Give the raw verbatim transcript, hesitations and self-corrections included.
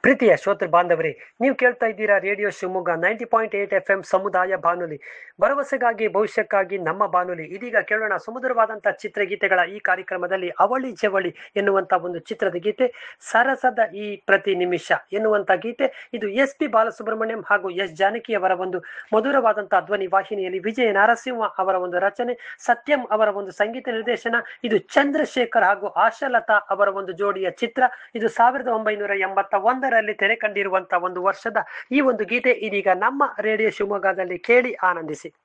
ಪ್ರೀತಿಯ ಶ್ರೋತೃ ಬಾಂಧವರೇ, ನೀವು ಕೇಳ್ತಾ ಇದ್ದೀರಾ radio Shivamogga ninety point eight F M ಸಮುದಾಯ ಬಾನುಲಿ, ಭರವಸೆಗಾಗಿ ಭವಿಷ್ಯಕ್ಕಾಗಿ ನಮ್ಮ ಬಾನುಲಿ. ಇದೀಗ ಕೇಳೋಣ ಸುಮಧುರವಾದಂತಹ ಚಿತ್ರಗೀತೆಗಳ ಈ ಕಾರ್ಯಕ್ರಮದಲ್ಲಿ ಅವಳಿ ಜವಳಿ ಎನ್ನುವಂತ ಒಂದು ಚಿತ್ರದ ಗೀತೆ, ಸರಸದ ಈ ಪ್ರತಿ ನಿಮಿಷ ಎನ್ನುವಂತ ಗೀತೆ. ಇದು ಎಸ್ ಪಿ ಬಾಲಸುಬ್ರಹ್ಮಣ್ಯಂ ಹಾಗೂ ಎಸ್ ಜಾನಕಿ ಅವರ ಒಂದು ಮಧುರವಾದಂತಹ ಧ್ವನಿ ವಾಹಿನಿಯಲ್ಲಿ, ವಿಜಯ ನರಸಿಂಹ ಅವರ ಒಂದು ರಚನೆ, ಸತ್ಯಂ ಅವರ ಒಂದು ಸಂಗೀತ ನಿರ್ದೇಶನ. ಇದು ಚಂದ್ರಶೇಖರ್ ಹಾಗೂ ಆಶಾಲತಾ ಅವರ ಒಂದು ಜೋಡಿಯ ಚಿತ್ರ. ಇದು ಸಾವಿರದ ಒಂಬೈನೂರ ಎಂಬತ್ತ ಒಂದರಲ್ಲಿ ತೆರೆ ಕಂಡಿರುವಂತಹ ಒಂದು ವರ್ಷದ ಈ ಒಂದು ಗೀತೆ ಇದೀಗ ನಮ್ಮ ರೇಡಿಯೋ ಶಿವಮೊಗ್ಗದಲ್ಲಿ ಕೇಳಿ ಆನಂದಿಸಿ.